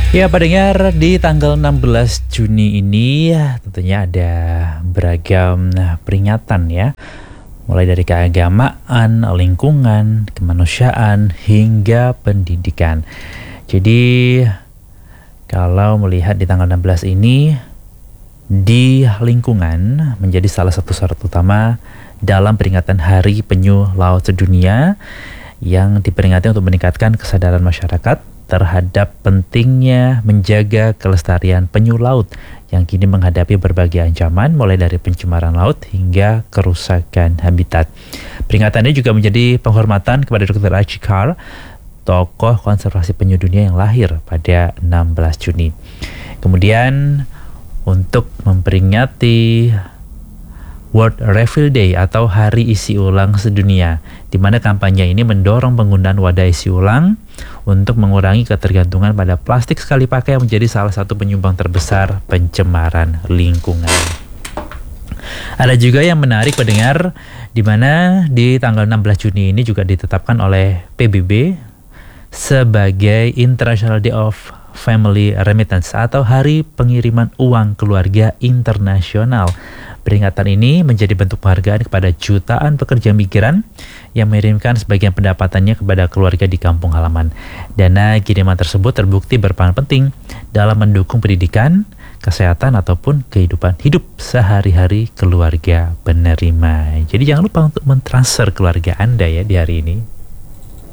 Ya, pendengar, di tanggal 16 Juni ini tentunya ada beragam peringatan ya. Mulai dari keagamaan, lingkungan, kemanusiaan, hingga pendidikan. Jadi, kalau melihat di tanggal 16 ini, di lingkungan menjadi salah satu syarat utama dalam peringatan Hari Penyu Laut Sedunia yang diperingati untuk meningkatkan kesadaran masyarakat terhadap pentingnya menjaga kelestarian penyu laut yang kini menghadapi berbagai ancaman mulai dari pencemaran laut hingga kerusakan habitat. Peringatan ini juga menjadi penghormatan kepada Dr. Archie Carr, tokoh konservasi penyu dunia yang lahir pada 16 Juni. Kemudian untuk memperingati World Refill Day atau Hari Isi Ulang Sedunia, di mana kampanye ini mendorong penggunaan wadah isi ulang untuk mengurangi ketergantungan pada plastik sekali pakai yang menjadi salah satu penyumbang terbesar pencemaran lingkungan. Ada juga yang menarik pendengar, di mana di tanggal 16 Juni ini juga ditetapkan oleh PBB sebagai International Day of Family Remittance atau Hari Pengiriman Uang Keluarga Internasional. Peringatan ini menjadi bentuk penghargaan kepada jutaan pekerja migran yang mengirimkan sebagian pendapatannya kepada keluarga di kampung halaman. Dana kiriman tersebut terbukti berperan penting dalam mendukung pendidikan, kesehatan, ataupun kehidupan hidup sehari-hari keluarga penerima. Jadi jangan lupa untuk mentransfer keluarga Anda ya di hari ini.